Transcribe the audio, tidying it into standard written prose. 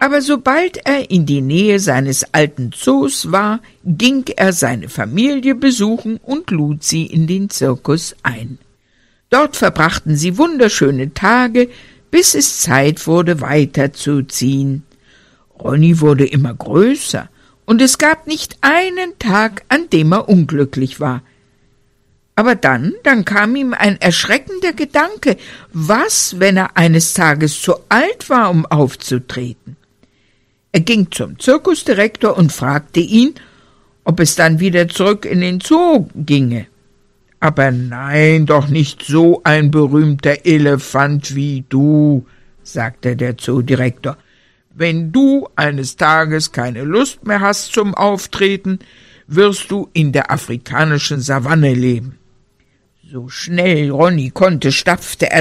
Aber sobald er in die Nähe seines alten Zoos war, ging er seine Familie besuchen und lud sie in den Zirkus ein. Dort verbrachten sie wunderschöne Tage, bis es Zeit wurde, weiterzuziehen. Ronny wurde immer größer, und es gab nicht einen Tag, an dem er unglücklich war. Aber dann kam ihm ein erschreckender Gedanke. Was, wenn er eines Tages zu alt war, um aufzutreten? Er ging zum Zirkusdirektor und fragte ihn, ob es dann wieder zurück in den Zoo ginge. »Aber nein, doch nicht so ein berühmter Elefant wie du«, sagte der Zoodirektor. »Wenn du eines Tages keine Lust mehr hast zum Auftreten, wirst du in der afrikanischen Savanne leben.« So schnell Ronny konnte, stapfte er